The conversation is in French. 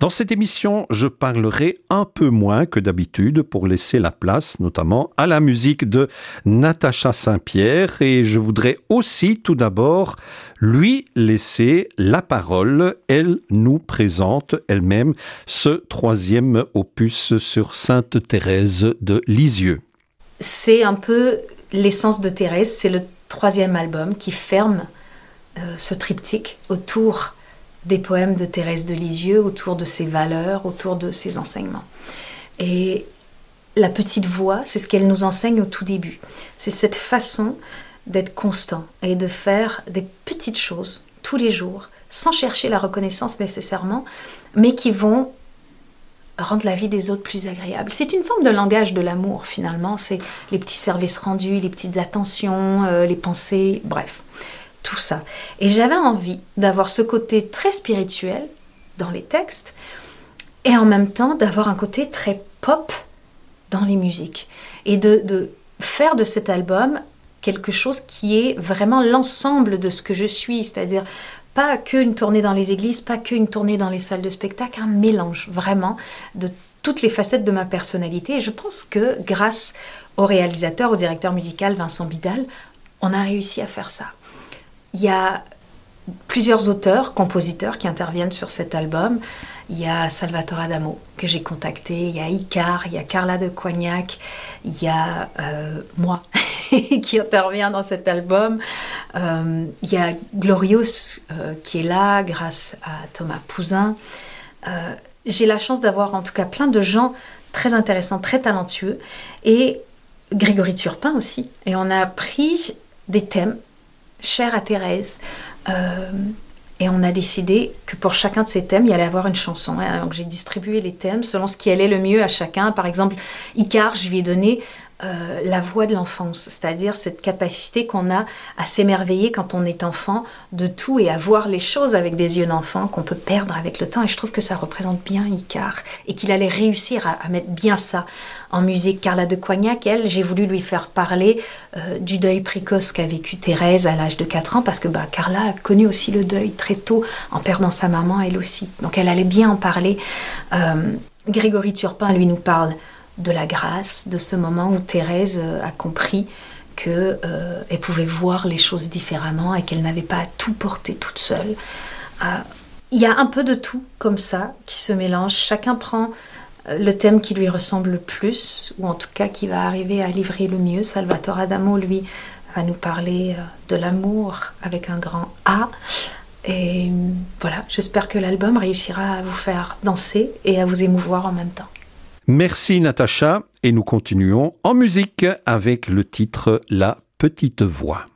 Dans cette émission, je parlerai un peu moins que d'habitude pour laisser la place notamment à la musique de Natacha Saint-Pierre et je voudrais aussi tout d'abord lui laisser la parole. Elle nous présente elle-même ce 3e opus sur Sainte Thérèse de Lisieux. C'est un peu l'essence de Thérèse, c'est le 3e album qui ferme ce triptyque autour des poèmes de Thérèse de Lisieux, autour de ses valeurs, autour de ses enseignements. Et la petite voix, c'est ce qu'elle nous enseigne au tout début. C'est cette façon d'être constant et de faire des petites choses tous les jours, sans chercher la reconnaissance nécessairement, mais qui vont rendre la vie des autres plus agréable. C'est une forme de langage de l'amour finalement, c'est les petits services rendus, les petites attentions, les pensées, bref, tout ça. Et j'avais envie d'avoir ce côté très spirituel dans les textes et en même temps d'avoir un côté très pop dans les musiques et de faire de cet album quelque chose qui est vraiment l'ensemble de ce que je suis, c'est-à-dire pas qu'une tournée dans les églises, pas qu'une tournée dans les salles de spectacle, un mélange vraiment de toutes les facettes de ma personnalité. Et je pense que grâce au réalisateur, au directeur musical Vincent Bidal, on a réussi à faire ça. Il y a plusieurs auteurs, compositeurs qui interviennent sur cet album. Il y a Salvatore Adamo que j'ai contacté, il y a Icare, il y a Carla de Coignac, il y a moi qui intervient dans cet album. Il y a Glorious qui est là grâce à Thomas Pouzin. J'ai la chance d'avoir en tout cas plein de gens très intéressants, très talentueux et Grégory Turpin aussi. Et on a pris des thèmes chers à Thérèse et on a décidé que pour chacun de ces thèmes, il y allait avoir une chanson. Donc j'ai distribué les thèmes selon ce qui allait le mieux à chacun. Par exemple, Icare, je lui ai donné la voix de l'enfance, c'est-à-dire cette capacité qu'on a à s'émerveiller quand on est enfant de tout et à voir les choses avec des yeux d'enfant qu'on peut perdre avec le temps. Et je trouve que ça représente bien Icare et qu'il allait réussir à mettre bien ça en musique. Carla de Coignac, elle, j'ai voulu lui faire parler du deuil précoce qu'a vécu Thérèse à l'âge de 4 ans parce que Carla a connu aussi le deuil très tôt en perdant sa maman elle aussi. Donc elle allait bien en parler. Grégory Turpin, lui, nous parle de la grâce, de ce moment où Thérèse a compris qu'elle pouvait voir les choses différemment et qu'elle n'avait pas à tout porter toute seule. Il y a un peu de tout comme ça qui se mélange. Chacun prend le thème qui lui ressemble le plus, ou en tout cas qui va arriver à livrer le mieux. Salvatore Adamo, lui, va nous parler de l'amour avec un grand A. Et voilà, j'espère que l'album réussira à vous faire danser et à vous émouvoir en même temps. Merci Natacha et nous continuons en musique avec le titre La Petite Voix.